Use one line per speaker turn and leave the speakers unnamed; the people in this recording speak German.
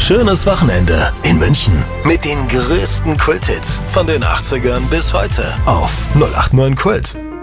schönes Wochenende in München mit den größten Kulthits von den 80ern bis heute auf 089 Kult.